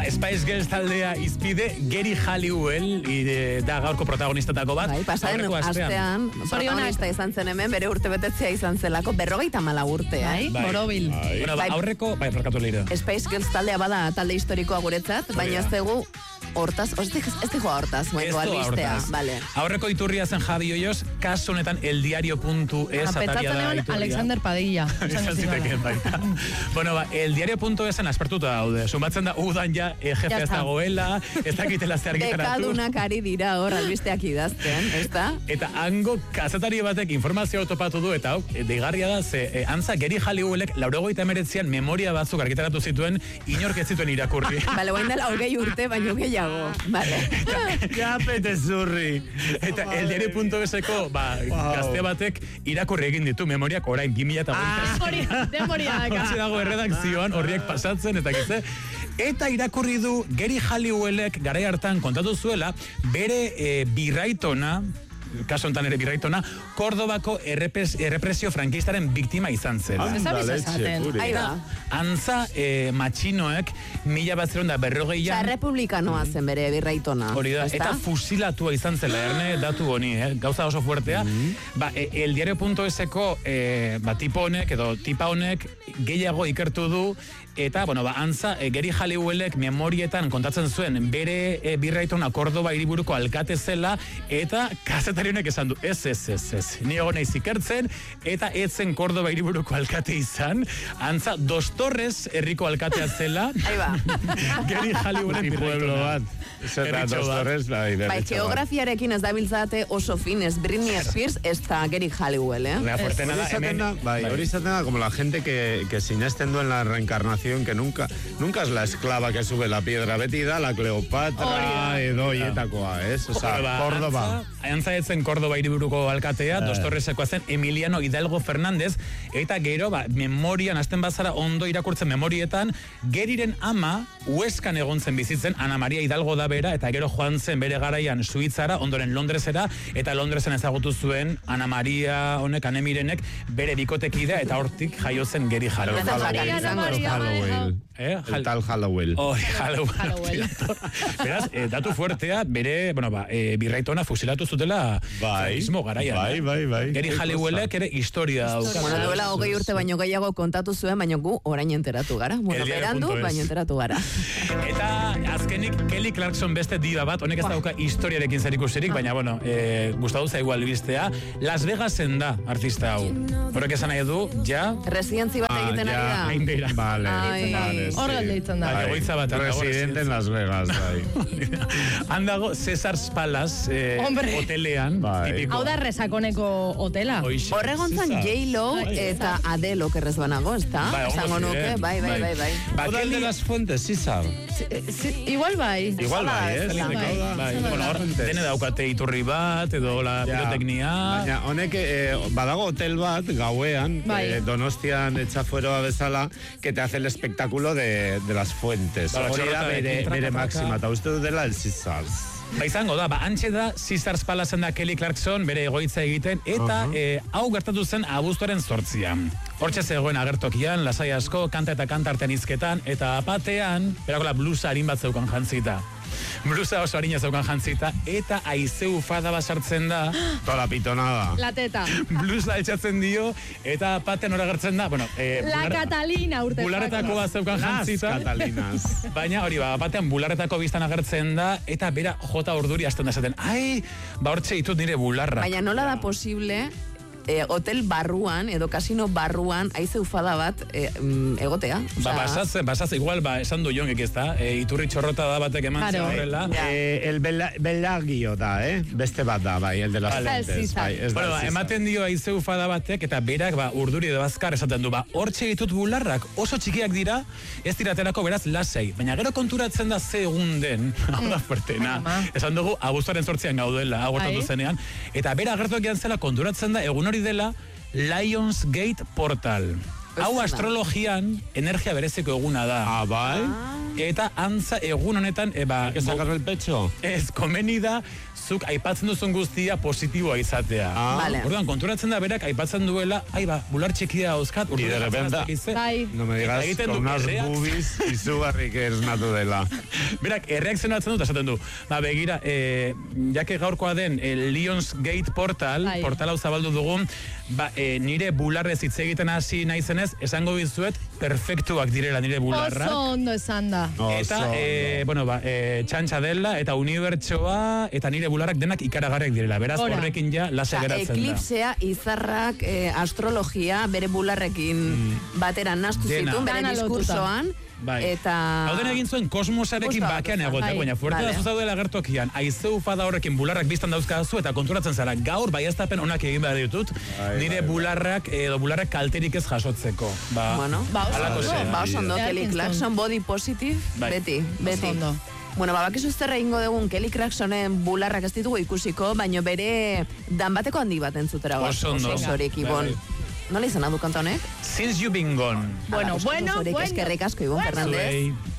Spice Girls taldea izpide, Geri Halliwell da gaurko protagonistetako bat. Pasaden astean protagonista izan zen hemen, bere urtebetetzea izan zelako, 54 urte, borobil. Aurreko, barkatu leire. Spice Girls taldea bada talde historikoa guretzat, baina ez dugu hortaz, ez dijo hortaz, moengo albistea, vale. Aurreko iturria zen Javi Hoyos, kasu honetan eldiario.es ataria da iturria. Alexander Padilla. Bueno, eldiario.esen aspertuta daude. Sumatzen da, udan ja, jefe ez dagoela, ez dakitela zer argitaratu. Bekadunak ari dira hor albisteak idazten, ez da? Eta hango kazetari batek informazioa topatu du, eta deigarria da, ze antza Geri Halliwellek 89an memoria batzuk argitaratu zituen, inork ez zituen irakurri. Bale, guain dela 20 urte, baino gehiago. Vale. Ja, pete zurri. Eta eldiario.eseko, gazte batek irakurri egin ditu memoriak orain 2020. Demoria daka. Hortxe dago erredakzioan, horriek pasatzen, eta irakurri du Geri Halliwellek garai hartan kontatu zuela, bere birraitona, kaso honetan ere birraitona, Kordobako errepresio frankistaren biktima izan zela. Antza matxinoek 1940an... Republikanoa zen bere birraitona. Hori da, eta fusilatua izan zela, erne datu honi, gauza oso fuertea. Eldiario.eseko tipo honek, edo tipa honek, gehiago ikertu du, eta, antza, Geri Halliwellek memorietan kontatzen zuen bere birraitona Kordoba hiriburuko alkate zela, eta kazetari honek esan du, ez. Ni egon naiz ikertzen, eta etzen Kordoba hiriburuko alkate izan, antza, Dos Torres herriko alkatea zela, Geri Halliwellen birraitona. Dos Torres, geografiarekin ez dabiltzate oso fines, Britney Spears ez da Geri Halliwell, Hori izaten da, como la gente que sinesten duen la reencarnación, que nunca es la esclava que sube la piedra, beti da la Cleopatra edo hietakoa, Córdoba. Antza etzen Kordoba hiriburuko alkatea, Dos Torresekoa zen Emiliano Hidalgo Fernández, eta gero, memorian, azten bazara ondo irakurtzen memorietan, Geriren ama, Hueskan egon zen bizitzen, Ana Maria Hidalgo da bera, eta gero joan zen bere garaian Suitzara, ondoren Londresera, eta Londresen ezagutu zuen Ana Maria honek, Anemirenek, bere bikotekidea, eta hortik jaio zen Geri Halliwell. El tal Halliwell. Halliwell. Beraz, datu fuertea, bere, birraitona fusilatu zutela frankismo garaian. Bai. Geri Halliwellek ere historia dauka. Duela 20 urte baino gehiago kontatu zuen, baino gu orain enteratu gara. Berandu, baino enteratu gara. Eta azkenik Kelly Clarkson beste diva bat, honek ez dauka historiarekin zer ikusirik, baina gustatu zaigu albistea. Las Vegasen da artista hau. Horrek esan nahi du, residentzi bat egiten ari da. Vale. Hor galdeitzen da. Residente en Las Vegas, Handago Cesar's Palace hotelean. Hau da resakoneko hotela. Horregontzan J-Lo eta Adele okerrez banago, ez da? Esango nuke, bai. Hotel de las Fuentes, Cesar. Igual bai. Hor, dene daukate iturri bat, edo la piroteknia. Baina, honek, badago hotel bat, gauean, Donostian etxafueroa bezala, que te hace el espectáculo de las fuentes. Hori da bere máxima, eta uste dela el Caesars. Izango da, antxe da, Caesars Palacen da Kelly Clarkson bere egoitza egiten, eta hau gertatu zen abuztuaren 8. Hortxe zegoen agertokian, lasai asko, kanta eta kantartean izketan, eta apatean, berakola blusa harin bat zeukan jantzita. Blusa oso harina zeukan jantzita, eta aizeu fada basartzen da. Tola pitonada. La teta. Blusa etxatzen dio, eta apatean hori agertzen da, la Catalina urte. Bularretako bat zeukan jantzita. Las Catalinas. Baina hori, apatean bularretako biztan agertzen da, eta bera jota urduri hasten da esaten. Hortxe ditut nire bularra. Baina nola da posible... hotel barruan, edo kasino barruan, haize ufada bat egotea. Basaz, igual, esan du jongek ez da, iturri txorrota da batek eman zen horrela. El Belagio da, beste bat da, bai, el de las Fuentes. Ematen dio haize ufada batek, eta berak, urduri edo bazkar esaten du, hortxe ditut bularrak, oso txikiak dira, ez diraterako beraz lasei, baina gero konturatzen da ze egun den, hau da fuertena. Esan dugu, abuztuaren 8 gaudela, agortatu zenean, eta bera agertokian zela konturatzen da, egun hori dela Lionsgate Portal. Hau astrologian energia bereziko eguna da. Ah, bai? Eta antza egun honetan, Que sacar el pecho? ez komeni da, zuk aipatzen duzun guztia positiboa izatea. Vale. Orduan, konturatzen da berak aipatzen duela, bular txikia dauzkat. Y de repente, Bai. no me digas Egiten con du unas erreak- boobies izugarrik esnatu dela. Berak, erreakzionatzen dut, esaten du. Begira, jake gaurkoa den Lions Gate portal, Bai. portal hau zabaldu dugun, nire bularrez hitz egiten hasi naizenez, esango dizuet, perfektuak direla nire bularrak. Oso ondo esan da. Eta, txantxa dela, eta unibertsoa, eta nire bularrak denak ikaragarriak direla. Beraz, Ora. horrekin ja, lase geratzen da. Eklipsea, izarrak, astrologia, bere bularrekin batera nastu Dena. zituen, bere Dana lotuta. diskursoan. Bai. Eta... Hau den egin zuen kosmosarekin Gusta bakean bat, egotea, bai. baina fuerte Vale. da zaudela gertokian, aizeu fada horrekin bularrak biztan dauzkazu eta konturatzen zara, gaur baiaztapen onak egin behar ditut, nire bularrak edo bularrak kalterik ez jasotzeko. Bueno, halako zera. oso ondo, Bai. Kelly Clarkson, body positive, Bai. beti. Oso ondo. Bueno, bakizu zer egingo dugun Kelly Clarksonen bularrak ez ditugu ikusiko, baino bere danbateko handi bat entzutera goaz. Oso ondo. Zorik, Ibon. Bai. Nola izan du kanta honek? Since you been gone. Bueno, Eskerrik asko, Ibon Fernández. Zuei.